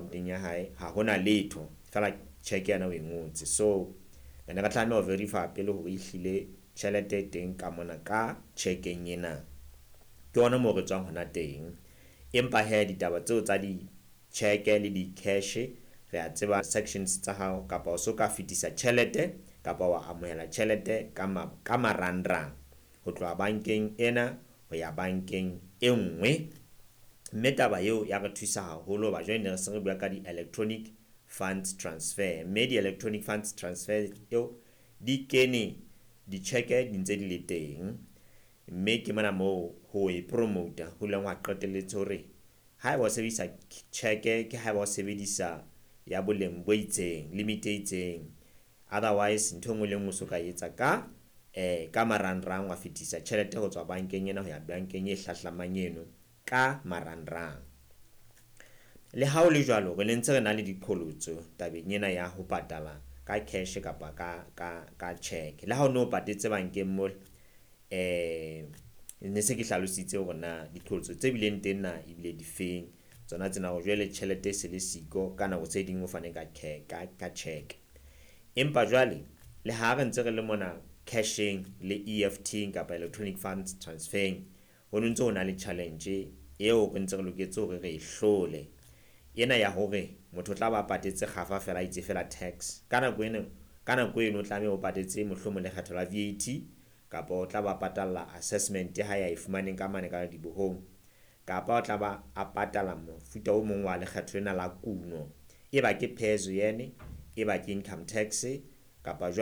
accounteng ya hae ha hona letho fela check yana o engotse. So ene ka tlameha ho verify pele hore ehlile tjhelete teng ka mona ka checkeng ena. Ke ona mo re tswang hona teng. Empa he ditaba tseo tsa di check le di cash re a tseba sections tsa hao kapa o so ka fetisa tjhelete kapa wa amohela tjhelete ka marangrang ho tloha bankeng ena ho ya bankeng e nngwe. Mme taba eo ya re thusa haholo hoba jwale ne re se re bua ka di-electronic funds transfer. Mme di-electronic funds transfer eo di kene di-cheque di ntse di le teng. Mme ke mona moo ho e promoter ho leng wa qetelletse hore ha eba o sebedisa cheque ke ha eba o sebedisa ya boleng bo itseng, limit e itseng. Otherwise ntho engwe le engwe so ka etsa ka marangrang wa fetisa tjhelete ho tswa bankeng ena ho ya bankeng e hlahlamang eno ka marangrang. Le ha o le jwalo re lentse re na le diqholotso tabeng ena ya ho patala ka cash kapa ka cheque. Le ha o no patetse bankeng mo ne se ke hlalositse hore na diqholotso tse bileng teng na ebile di feng tsona tsena ho jwale tjhelete se le siko ka nako tse ding o fane ka cheque. Empa jwale le ha re ntse re le mona cashing le EFT kapa electronic funds transferring ho ntse ho na le challenge eo re ntse re loketse hore re hlole ena ya hore motho tla ba patetse kgafa fela itse fela tax ka nako eno o tlameha o patetse mohlomong lekgetho la VAT kapa o tla ba patalla assessment ha ya e fumaneng ka mane ka dibohong kapa o tla ba a patala mofuta o mong wa lekgetho lena la kuno e ba ke PAYE e ba ke income tax kapa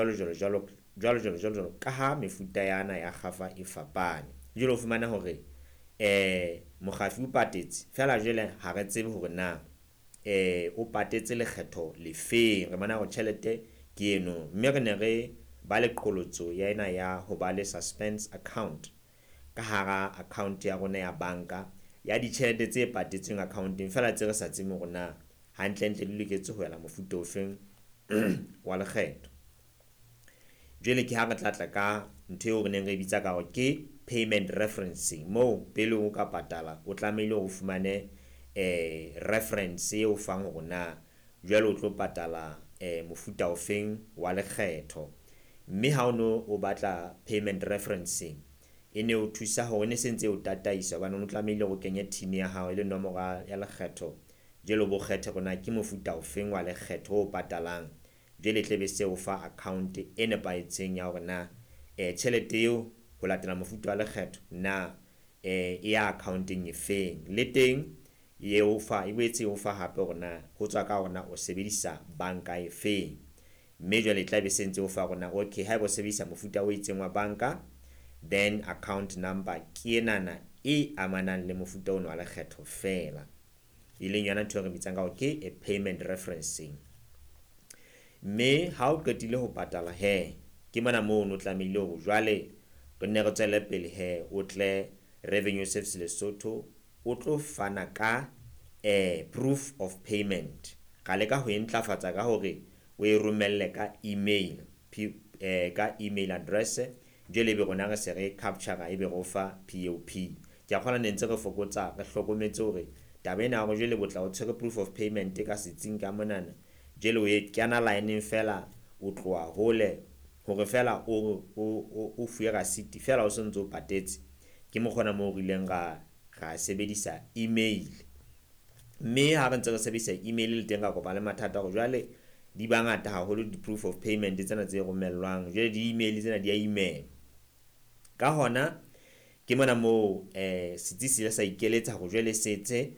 jwalo ka ha mefuta yana ya kgafa e fapane. Jwale o fumana hore mokgafi o patetse fela jwale ha re tsebe hore na o patetse lekgetho le feng. Re bona hore tjhelete ke eno, mme re ne re ba le qholotso ya ena ya ho ba le suspense account ka hara account ya rona ya banka ya ditjhelete tse patetsweng accounteng fela tse re sa tsebeng hore na hantle di loketse ho yela mofuta ofeng wa lekgetho. Jwale ke ha re tlatla ka ntho eo re neng re bitsa ka hore ke payment referencing, moo pele o ka patala o tlamehile o fumane reference eo fang hore na jwale o tlo patala mofuta ofeng wa lekgetho. Mme ha o batla payment referencing e ne o thusa hore ne sentse o tataisa hobane o tlamehile o kenye tin ya hao le nomoro ya lekgetho jwale bo kgethe rona ke mofuta ofeng wa lekgetho o patalang. Jwale tlebe se o fa account e nepahetseng ya hore na tjhelete eo ho latela mofuta wa lekgetho na ya accounteng e feng le teng e boetse o fa hape hore na ho tswa ka hore na o sebedisa banka e feng. Mme jwale tlabe sentse o fa hore na okay ha eba o sebedisa mofuta o itseng wa banka then account number ke enana e amanang le mofuta ona wa lekgetho fela, e leng yona ntho e re bitsang ka hore ke a payment referencing. Mme ha o qetile ho patala ke mona moo o tlamehile hore jwale re ne re tswele pele o tle Revenue Service Lesotho o tlo fana ka proof of payment. Ka leka ho ntlafatsa ka hore o e romelle ka email address jwale be rona re se re capture ebe go fa POP. Ke a kgona ne ntse re fokotsa re hlokometse hore taba ena go jwale botla o tshwere proof of payment ka setsing ka monana jwale o e kena line fela o tloa hole hore fela o fuwe receipt fela o sontso o patetse ke mo kgona mo rileng ga sebedisa email. Mme ha re ntse re sebedisa email le teng ka kopa le mathata go jwale di bangata haholo di proof of payment tsena tse romellwang jwale di email tsena di a email ka hona ke mona mo setsi se sa ikeletsa go jwale setse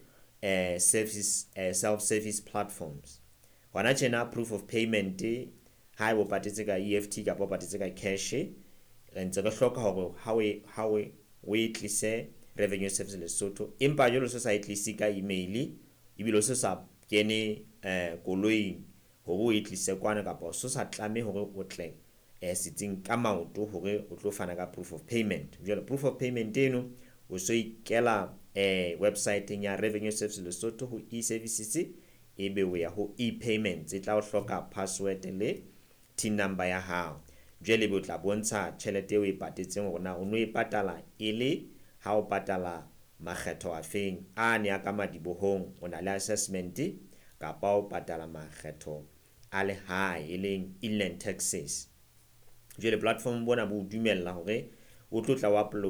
self service platforms hona tjena proof of payment ha eba o patetse ka EFT kapa o patetse ka cash re ntse re hloka hore ha we tlise Revenue Service Lesotho empa jwale so sa tlise ka email ebile so sa kene koloi hore o tlise kwana kapa so sa tlame hore o tle sitsing ka maoto hore o tlo fana ka proof of payment. Jwale proof of payment eno o so ikela website ya Revenue Service Lesotho ho e-services ebe o ya ho e-payments e tla o hloka password le tin number ya hao. Jwale be o tla bontsha tjhelete eo e patetseng hore na o no e patala ele ha o patala makgetho a feng a ne a ka madibohong o na le assessment kapa o patala makgetho a lehae e leng inland taxes. Jwale platform bona bo dumella hore o tlo tla o